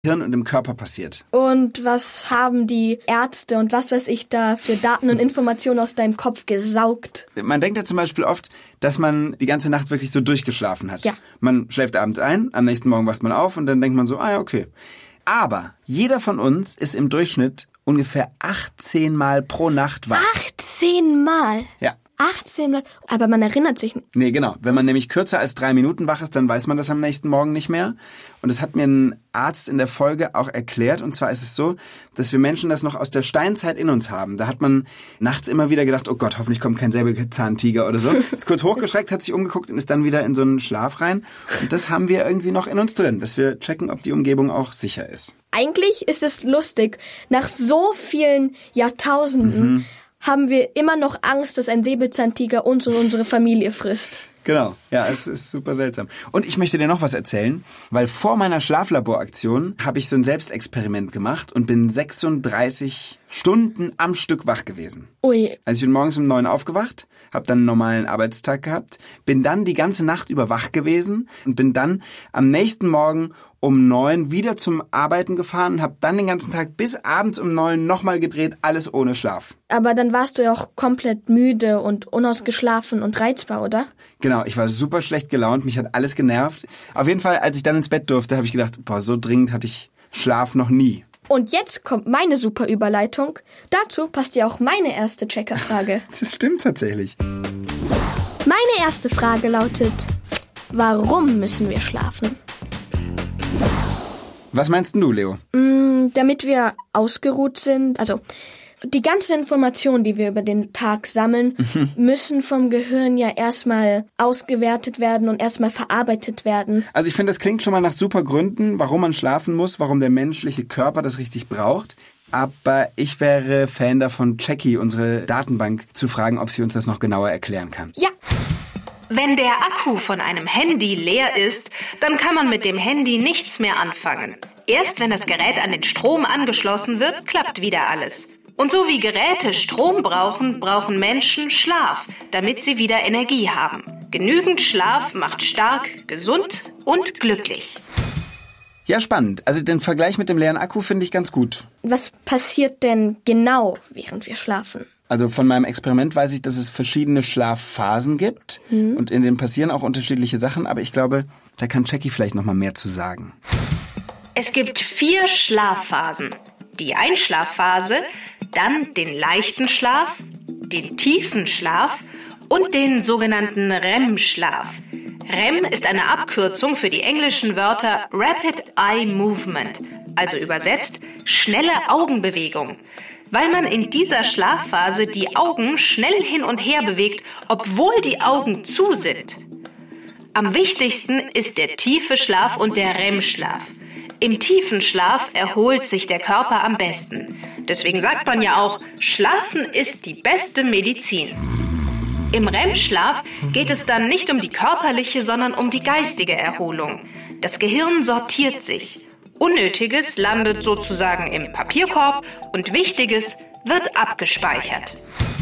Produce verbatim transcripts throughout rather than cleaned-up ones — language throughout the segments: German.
Hirn und im Körper passiert. Und was haben die Ärzte und was weiß ich da für Daten und Informationen aus deinem Kopf gesaugt? Man denkt ja zum Beispiel oft, dass man die ganze Nacht wirklich so durchgeschlafen hat. Ja. Man schläft abends ein, am nächsten Morgen wacht man auf und dann denkt man so, ah ja, okay. Aber jeder von uns ist im Durchschnitt ungefähr achtzehn Mal pro Nacht wach. achtzehn Mal? Ja. achtzehn Mal? Aber man erinnert sich nicht. Nee, genau. Wenn man nämlich kürzer als drei Minuten wach ist, dann weiß man das am nächsten Morgen nicht mehr. Und das hat mir ein Arzt in der Folge auch erklärt. Und zwar ist es so, dass wir Menschen das noch aus der Steinzeit in uns haben. Da hat man nachts immer wieder gedacht, oh Gott, hoffentlich kommt kein Säbelzahntiger oder so. Ist kurz hochgeschreckt, hat sich umgeguckt und ist dann wieder in so einen Schlaf rein. Und das haben wir irgendwie noch in uns drin, dass wir checken, ob die Umgebung auch sicher ist. Eigentlich ist es lustig. Nach so vielen Jahrtausenden mhm. haben wir immer noch Angst, dass ein Säbelzahntiger uns und unsere Familie frisst. Genau, ja, es ist super seltsam. Und ich möchte dir noch was erzählen, weil vor meiner Schlaflaboraktion habe ich so ein Selbstexperiment gemacht und bin sechsunddreißig Stunden am Stück wach gewesen. Ui. Also ich bin morgens um neun aufgewacht, habe dann einen normalen Arbeitstag gehabt, bin dann die ganze Nacht über wach gewesen und bin dann am nächsten Morgen um neun wieder zum Arbeiten gefahren und habe dann den ganzen Tag bis abends um neun nochmal gedreht, alles ohne Schlaf. Aber dann warst du ja auch komplett müde und unausgeschlafen und reizbar, oder? Genau, ich war super schlecht gelaunt, mich hat alles genervt. Auf jeden Fall, als ich dann ins Bett durfte, habe ich gedacht, boah, so dringend hatte ich Schlaf noch nie. Und jetzt kommt meine super Überleitung. Dazu passt ja auch meine erste Checkerfrage. Das stimmt tatsächlich. Meine erste Frage lautet, warum müssen wir schlafen? Was meinst du, Leo? Mm, damit wir ausgeruht sind. Also die ganzen Informationen, die wir über den Tag sammeln, müssen vom Gehirn ja erstmal ausgewertet werden und erstmal verarbeitet werden. Also ich finde, das klingt schon mal nach super Gründen, warum man schlafen muss, warum der menschliche Körper das richtig braucht. Aber ich wäre Fan davon, Jackie, unsere Datenbank, zu fragen, ob sie uns das noch genauer erklären kann. Ja. Wenn der Akku von einem Handy leer ist, dann kann man mit dem Handy nichts mehr anfangen. Erst wenn das Gerät an den Strom angeschlossen wird, klappt wieder alles. Und so wie Geräte Strom brauchen, brauchen Menschen Schlaf, damit sie wieder Energie haben. Genügend Schlaf macht stark, gesund und glücklich. Ja, spannend. Also den Vergleich mit dem leeren Akku finde ich ganz gut. Was passiert denn genau, während wir schlafen? Also von meinem Experiment weiß ich, dass es verschiedene Schlafphasen gibt. Mhm. Und in denen passieren auch unterschiedliche Sachen. Aber ich glaube, da kann Jackie vielleicht noch mal mehr zu sagen. Es gibt vier Schlafphasen. Die Einschlafphase, dann den leichten Schlaf, den tiefen Schlaf und den sogenannten R E M-Schlaf. R E M ist eine Abkürzung für die englischen Wörter Rapid Eye Movement, also übersetzt schnelle Augenbewegung, weil man in dieser Schlafphase die Augen schnell hin und her bewegt, obwohl die Augen zu sind. Am wichtigsten ist der tiefe Schlaf und der R E M-Schlaf. Im tiefen Schlaf erholt sich der Körper am besten. Deswegen sagt man ja auch, Schlafen ist die beste Medizin. Im R E M-Schlaf geht es dann nicht um die körperliche, sondern um die geistige Erholung. Das Gehirn sortiert sich. Unnötiges landet sozusagen im Papierkorb und Wichtiges wird abgespeichert.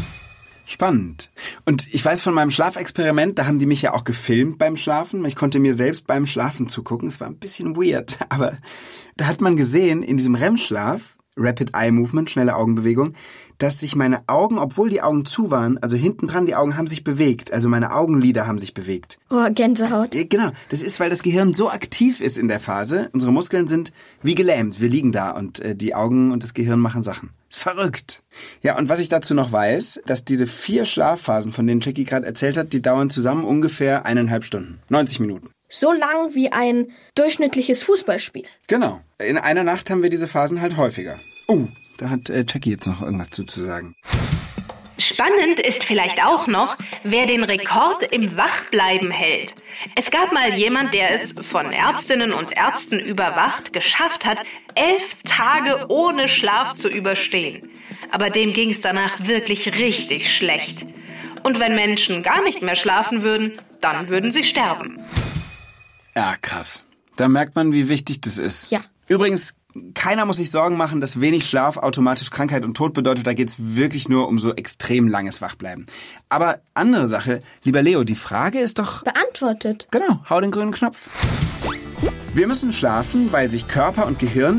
Spannend. Und ich weiß von meinem Schlafexperiment, da haben die mich ja auch gefilmt beim Schlafen. Ich konnte mir selbst beim Schlafen zugucken. Es war ein bisschen weird, aber da hat man gesehen, in diesem R E M-Schlaf, Rapid Eye Movement, schnelle Augenbewegung, dass sich meine Augen, obwohl die Augen zu waren, also hinten dran, die Augen haben sich bewegt. Also meine Augenlider haben sich bewegt. Oh, Gänsehaut. Genau, das ist, weil das Gehirn so aktiv ist in der Phase. Unsere Muskeln sind wie gelähmt. Wir liegen da und äh, die Augen und das Gehirn machen Sachen. Ist verrückt. Ja, und was ich dazu noch weiß, dass diese vier Schlafphasen, von denen Jackie gerade erzählt hat, die dauern zusammen ungefähr eineinhalb Stunden. neunzig Minuten. So lang wie ein durchschnittliches Fußballspiel. Genau. In einer Nacht haben wir diese Phasen halt häufiger. Oh, da hat äh, Jackie jetzt noch irgendwas zu, zu sagen. Spannend ist vielleicht auch noch, wer den Rekord im Wachbleiben hält. Es gab mal jemand, der es von Ärztinnen und Ärzten überwacht geschafft hat, elf Tage ohne Schlaf zu überstehen. Aber dem ging es danach wirklich richtig schlecht. Und wenn Menschen gar nicht mehr schlafen würden, dann würden sie sterben. Ja, krass. Da merkt man, wie wichtig das ist. Ja. Übrigens, keiner muss sich Sorgen machen, dass wenig Schlaf automatisch Krankheit und Tod bedeutet. Da geht's wirklich nur um so extrem langes Wachbleiben. Aber andere Sache, lieber Leo, die Frage ist doch... Beantwortet. Genau, hau den grünen Knopf. Wir müssen schlafen, weil sich Körper und Gehirn